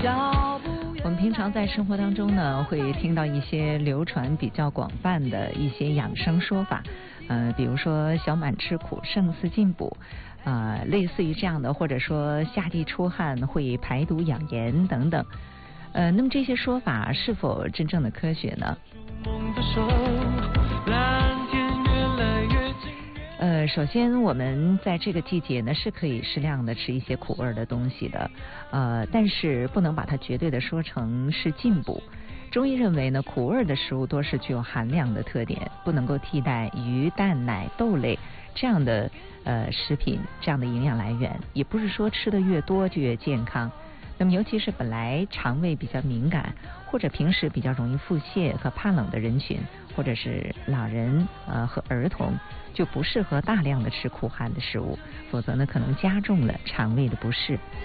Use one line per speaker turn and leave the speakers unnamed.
我们平常在生活当中呢，会听到一些流传比较广泛的一些养生说法，比如说小满吃苦，胜似进补，类似于这样的，或者说下地出汗会排毒养颜等等。那么这些说法是否真正的科学呢？首先我们在这个季节呢是可以适量的吃一些苦味的东西的，但是不能把它绝对的说成是进补。中医认为呢，苦味的食物多是具有寒凉的特点，不能够替代鱼、蛋、奶、豆类这样的食品，这样的营养来源，也不是说吃的越多就越健康。那么尤其是本来肠胃比较敏感，或者平时比较容易腹泻和怕冷的人群，或者是老人和儿童，就不适合大量的吃苦寒的食物，否则呢可能加重了肠胃的不适。